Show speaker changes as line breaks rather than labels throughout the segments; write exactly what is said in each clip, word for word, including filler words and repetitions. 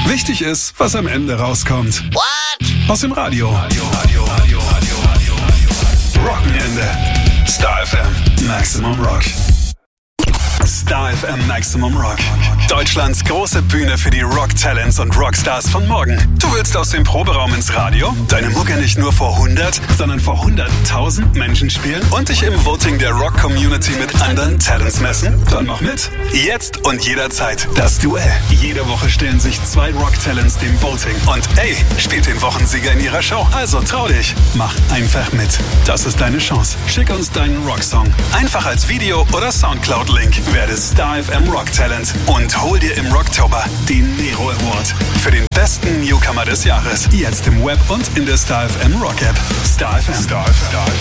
Wichtig ist, was am Ende rauskommt.
What?
Aus dem Radio. Radio, Radio, Radio, Radio, Radio, Radio. Rockenende. Star F M Maximum Rock. Star F M Maximum Rock. Deutschlands große Bühne für die Rock-Talents und Rockstars von morgen. Du willst aus dem Proberaum ins Radio, deine Mucke nicht nur vor hundert, sondern vor hunderttausend Menschen spielen und dich im Voting der Rock-Community mit anderen Talents messen? Dann mach mit. Jetzt und jederzeit das Duell. Jede Woche stellen sich zwei Rock-Talents dem Voting und ey, spielt den Wochensieger in ihrer Show. Also trau dich. Mach einfach mit. Das ist deine Chance. Schick uns deinen Rocksong. Einfach als Video oder Soundcloud-Link. Werde Star F M Rock Talent und hol dir im Rocktober den Nero Award für den besten Newcomer des Jahres. Jetzt im Web und in der Star F M Rock App. Star F M. Star F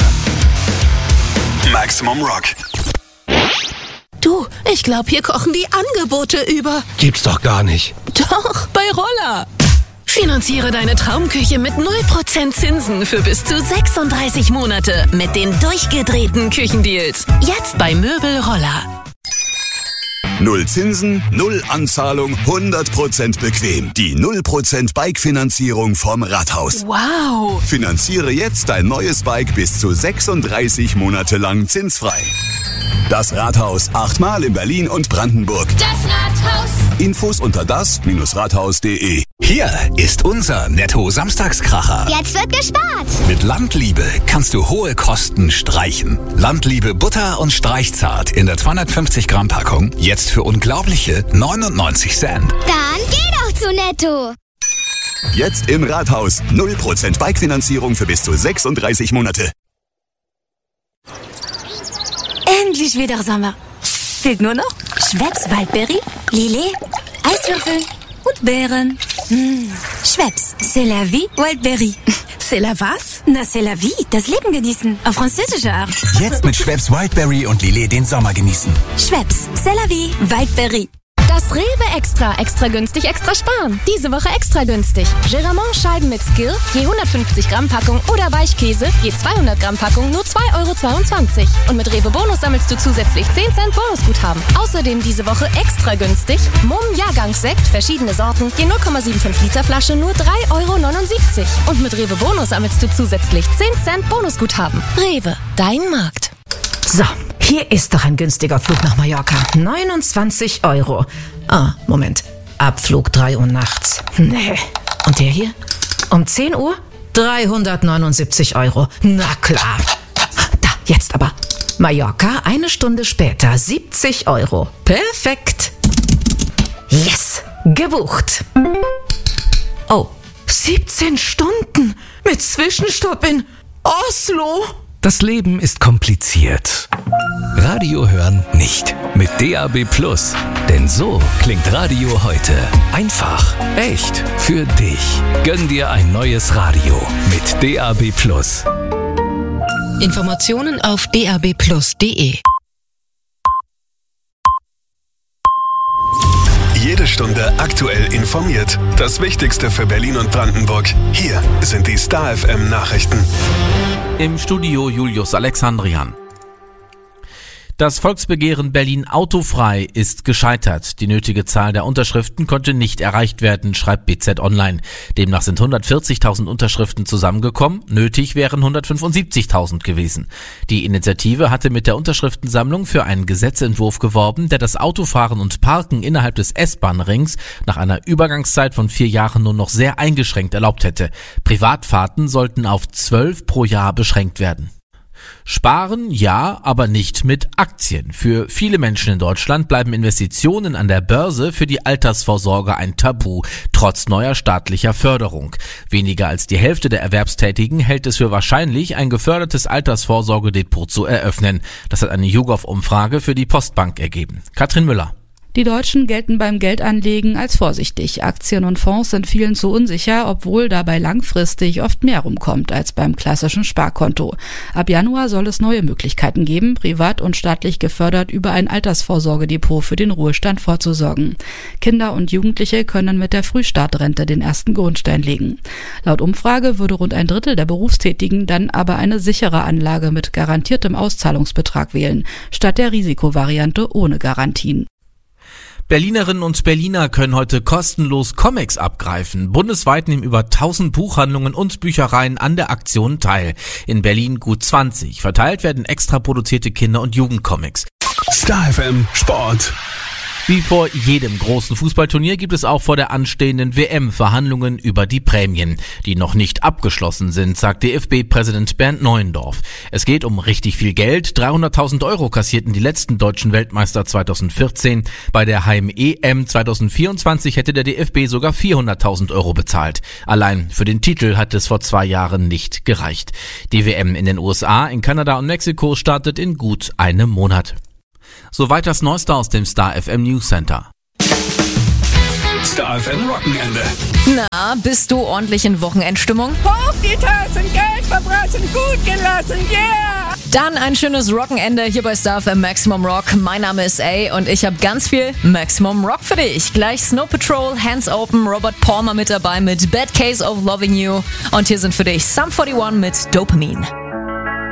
M. Maximum Rock.
Du, ich glaube, hier kochen die Angebote über.
Gibt's doch gar nicht.
Doch, bei Roller. Finanziere deine Traumküche mit null Prozent Zinsen für bis zu sechsunddreißig Monate mit den durchgedrehten Küchendeals. Jetzt bei Möbel Roller.
Null Zinsen, null Anzahlung, hundert Prozent bequem. Die null Prozent Bike-Finanzierung vom Rathaus.
Wow!
Finanziere jetzt dein neues Bike bis zu sechsunddreißig Monate lang zinsfrei. Das Rathaus, achtmal in Berlin und Brandenburg.
Das Rathaus.
Infos unter das Rathaus punkt de.
Hier ist unser Netto-Samstagskracher.
Jetzt wird gespart.
Mit Landliebe kannst du hohe Kosten streichen. Landliebe Butter und Streichzart in der zweihundertfünfzig Gramm Packung. Jetzt für unglaubliche neunundneunzig Cent.
Dann geh doch zu Netto.
Jetzt im Rathaus. null Prozent Bike-Finanzierung für bis zu sechsunddreißig Monate.
Endlich wieder Sommer. Fehlt nur noch Schweppes Waldberry, Lillet, Eiswürfel und Beeren. Mmh. Schweppes, c'est la vie, Waldberry.
C'est la was?
Na, c'est la vie, das Leben genießen. Auf französische Art.
Jetzt mit Schweppes Wildberry und Lillet den Sommer genießen.
Schweppes, c'est la vie, Waldberry.
Das Rewe Extra, extra günstig, extra sparen. Diese Woche extra günstig. Geramont Scheiben mit Skill, je hundertfünfzig Gramm Packung oder Weichkäse, je zweihundert Gramm Packung, nur zwei Euro zweiundzwanzig. Und mit Rewe Bonus sammelst du zusätzlich zehn Cent Bonusguthaben. Außerdem diese Woche extra günstig. Mumm Jahrgangssekt, verschiedene Sorten, je null Komma fünfundsiebzig Liter Flasche, nur drei Euro neunundsiebzig. Und mit Rewe Bonus sammelst du zusätzlich zehn Cent Bonusguthaben. Rewe, dein Markt.
So, hier ist doch ein günstiger Flug nach Mallorca. neunundzwanzig Euro. Ah, Moment. Abflug drei Uhr nachts. Nee. Und der hier? Um zehn Uhr? dreihundertneunundsiebzig Euro. Na klar. Da, jetzt aber. Mallorca, eine Stunde später. siebzig Euro. Perfekt. Yes, gebucht. Oh, siebzehn Stunden mit Zwischenstopp in Oslo.
Das Leben ist kompliziert. Radio hören nicht. Mit D A B Plus. Denn so klingt Radio heute. Einfach, echt, für dich. Gönn dir ein neues Radio mit D A B Plus.
Informationen auf d a b plus punkt de.
Jede Stunde aktuell informiert. Das Wichtigste für Berlin und Brandenburg. Hier sind die Star F M Nachrichten.
Im Studio Julius Alexandrian. Das Volksbegehren Berlin autofrei ist gescheitert. Die nötige Zahl der Unterschriften konnte nicht erreicht werden, schreibt B Z Online. Demnach sind hundertvierzigtausend Unterschriften zusammengekommen. Nötig wären hundertfünfundsiebzigtausend gewesen. Die Initiative hatte mit der Unterschriftensammlung für einen Gesetzentwurf geworben, der das Autofahren und Parken innerhalb des S-Bahn-Rings nach einer Übergangszeit von vier Jahren nur noch sehr eingeschränkt erlaubt hätte. Privatfahrten sollten auf zwölf pro Jahr beschränkt werden. Sparen, ja, aber nicht mit Aktien. Für viele Menschen in Deutschland bleiben Investitionen an der Börse für die Altersvorsorge ein Tabu, trotz neuer staatlicher Förderung. Weniger als die Hälfte der Erwerbstätigen hält es für wahrscheinlich, ein gefördertes Altersvorsorgedepot zu eröffnen. Das hat eine YouGov-Umfrage für die Postbank ergeben. Katrin Müller.
Die Deutschen gelten beim Geldanlegen als vorsichtig. Aktien und Fonds sind vielen zu unsicher, obwohl dabei langfristig oft mehr rumkommt als beim klassischen Sparkonto. Ab Januar soll es neue Möglichkeiten geben, privat und staatlich gefördert über ein Altersvorsorgedepot für den Ruhestand vorzusorgen. Kinder und Jugendliche können mit der Frühstartrente den ersten Grundstein legen. Laut Umfrage würde rund ein Drittel der Berufstätigen dann aber eine sichere Anlage mit garantiertem Auszahlungsbetrag wählen, statt der Risikovariante ohne Garantien.
Berlinerinnen und Berliner können heute kostenlos Comics abgreifen. Bundesweit nehmen über tausend Buchhandlungen und Büchereien an der Aktion teil. In Berlin gut zwanzig. Verteilt werden extra produzierte Kinder- und Jugendcomics.
Star F M Sport.
Wie vor jedem großen Fußballturnier gibt es auch vor der anstehenden W M Verhandlungen über die Prämien, die noch nicht abgeschlossen sind, sagt D F B-Präsident Bernd Neuendorf. Es geht um richtig viel Geld. dreihunderttausend Euro kassierten die letzten deutschen Weltmeister zweitausendvierzehn. Bei der Heim-E M zweitausendvierundzwanzig hätte der D F B sogar vierhunderttausend Euro bezahlt. Allein für den Titel hat es vor zwei Jahren nicht gereicht. Die W M in den U S A, in Kanada und Mexiko startet in gut einem Monat. Soweit das Neueste aus dem Star F M News Center.
Star F M Wochenende.
Na, bist du ordentlich in Wochenendstimmung?
Hoch die Tassen, Geld verbrechen, gut gelassen, yeah!
Dann ein schönes Wochenende hier bei Star F M Maximum Rock. Mein Name ist A und ich habe ganz viel Maximum Rock für dich. Gleich Snow Patrol, Hands Open, Robert Palmer mit dabei mit Bad Case of Loving You. Und hier sind für dich Sum einundvierzig mit Dopamine.